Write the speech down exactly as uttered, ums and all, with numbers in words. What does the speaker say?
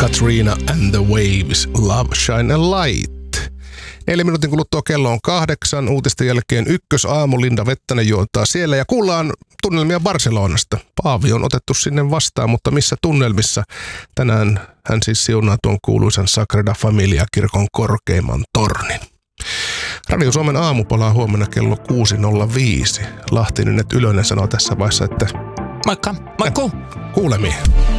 Katrina and the Waves, Love, Shine a Light. Neljä minuutin kuluttua kello on kahdeksan. Uutisten jälkeen ykkösaamu. Linda Vettänen juontaa siellä ja kuullaan tunnelmia Barcelonasta. Paavi on otettu sinne vastaan, mutta missä tunnelmissa? Tänään hän siis siunaa tuon kuuluisan Sagrada Familia-kirkon korkeimman tornin. Radio Suomen aamu palaa huomenna kello kuusi nolla viisi. Lahtinen, että Ylönen sanoo tässä vaiheessa, että moikka, moikku! Kuulemiin.